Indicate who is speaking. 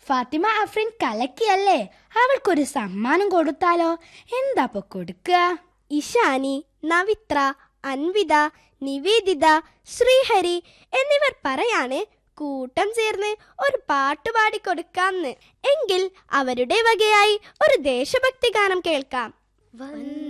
Speaker 1: ഫാത്തിമ അഫ്രീൻ കലക്കിയല്ലേ, അവൾക്കൊരു സമ്മാനം കൊടുത്താലോ? എന്താപ്പൊ കൊടുക്കുക?
Speaker 2: ഇഷാനി, നവിത്ര, അൻവിത, നിവേദിത, ശ്രീഹരി എന്നിവർ പറയാണ് കൂട്ടം ചേർന്ന് ഒരു പാട്ട് പാടിക്കൊടുക്കാന്ന്. എങ്കിൽ അവരുടെ വകയായി ഒരു ദേശഭക്തി ഗാനം കേൾക്കാം.